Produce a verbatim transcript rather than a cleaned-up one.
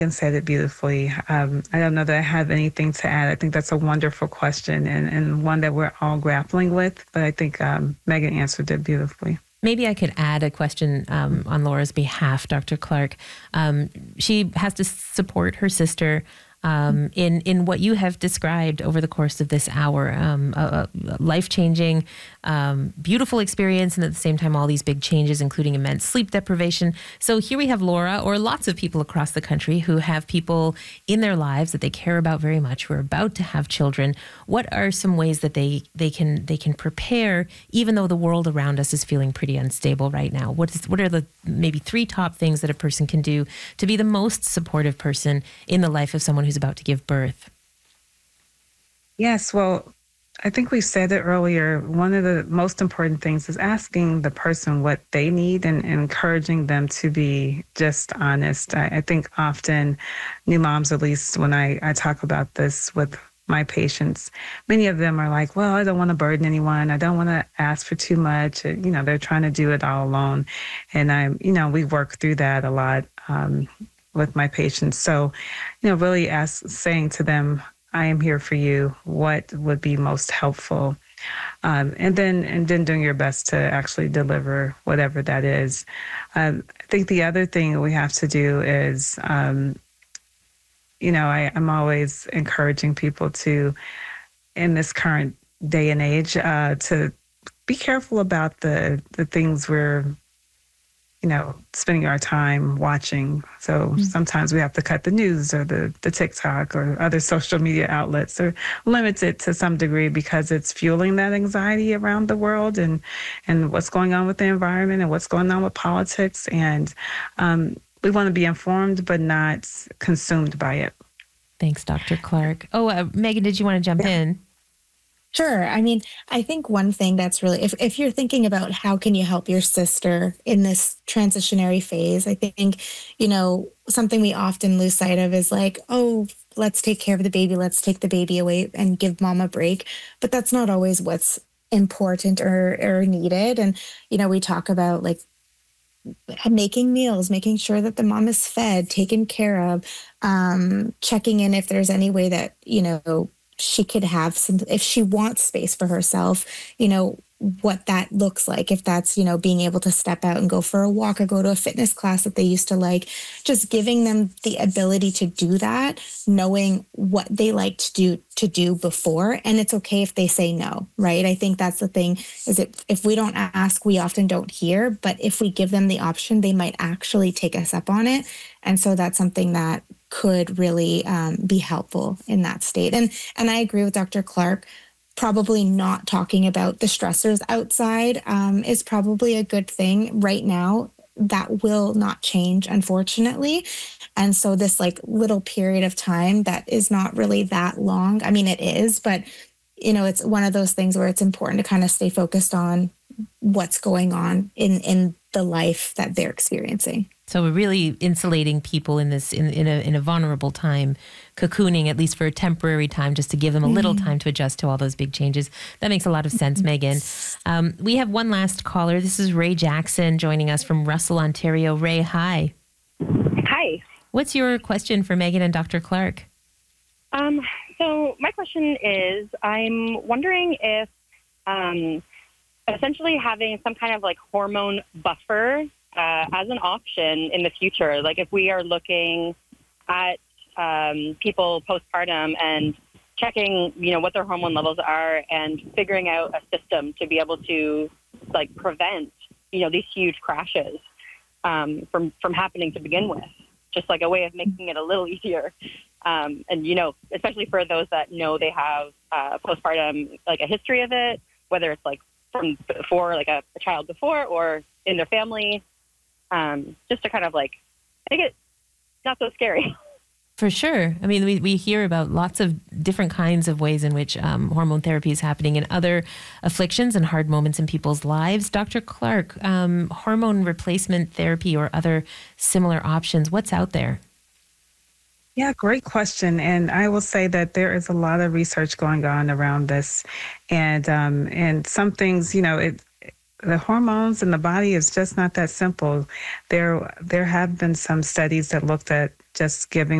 said it beautifully. Um, I don't know that I have anything to add. I think that's a wonderful question and, and one that we're all grappling with, but I think um, Megan answered it beautifully. Maybe I could add a question um, on Laura's behalf, Doctor Clark. Um, she has to support her sister um, in in what you have described over the course of this hour, um, a, a life-changing, um, beautiful experience, and at the same time, all these big changes, including immense sleep deprivation. So here we have Laura, or lots of people across the country who have people in their lives that they care about very much, who are about to have children. What are some ways that they they can they can prepare, even though the world around us is feeling pretty unstable right now? What is what are the maybe three top things that a person can do to be the most supportive person in the life of someone who's about to give birth? Yes, well, I think we said it earlier. One of the most important things is asking the person what they need and, and encouraging them to be just honest. I, I think often new moms, at least when I, I talk about this with my patients, many of them are like, well, I don't want to burden anyone. I don't want to ask for too much. You know, they're trying to do it all alone. And I, you know, we work through that a lot um, with my patients. So, you know, really ask, saying to them, I am here for you. What would be most helpful? Um, and then and then doing your best to actually deliver whatever that is. Um, I think the other thing we have to do is, um, you know, I, I'm always encouraging people to, in this current day and age, uh, to be careful about the the things we're, you know, spending our time watching. So mm-hmm. sometimes we have to cut the news or the, the TikTok or other social media outlets or limit it to some degree because it's fueling that anxiety around the world and, and what's going on with the environment and what's going on with politics. And um, we want to be informed, but not consumed by it. Thanks, Doctor Clark. Oh, uh, Megan, did you want to jump yeah. in? Sure. I mean, I think one thing that's really, if, if you're thinking about how can you help your sister in this transitionary phase, I think, you know, something we often lose sight of is like, oh, let's take care of the baby. Let's take the baby away and give mom a break. But that's not always what's important or, or needed. And, you know, we talk about like making meals, making sure that the mom is fed, taken care of, um, checking in if there's any way that, you know, she could have some, if she wants space for herself, you know, what that looks like. If that's, you know, being able to step out and go for a walk or go to a fitness class that they used to like, just giving them the ability to do that, knowing what they like to do to do before. And it's okay if they say no, right? I think that's the thing is that if we don't ask, we often don't hear, but if we give them the option, they might actually take us up on it. And so that's something that could really um, be helpful in that state. And and I agree with Doctor Clark, probably not talking about the stressors outside um, is probably a good thing right now. That will not change, unfortunately. And so this like little period of time that is not really that long. I mean, it is, but you know, it's one of those things where it's important to kind of stay focused on what's going on in, in the life that they're experiencing. So we're really insulating people in this in, in a in a vulnerable time, cocooning at least for a temporary time, just to give them a little time to adjust to all those big changes. That makes a lot of sense, Megan. Um, we have one last caller. This is Ray Jackson joining us from Russell, Ontario. Ray, hi. Hi. What's your question for Megan and Doctor Clark? Um, so my question is, I'm wondering if um, essentially having some kind of like hormone buffer Uh, as an option in the future, like if we are looking at um, people postpartum and checking, you know, what their hormone levels are and figuring out a system to be able to like prevent, you know, these huge crashes um, from, from happening to begin with, just like a way of making it a little easier. Um, and, you know, especially for those that know they have uh, postpartum, like a history of it, whether it's like from before, like a, a child before or in their family. Um, just to kind of like make it not so scary. For sure. I mean, we, we hear about lots of different kinds of ways in which um, hormone therapy is happening in other afflictions and hard moments in people's lives. Doctor Clark, um, hormone replacement therapy or other similar options, what's out there? Yeah, great question. And I will say that there is a lot of research going on around this. And um, and some things, you know, it the hormones in the body is just not that simple. There there have been some studies that looked at just giving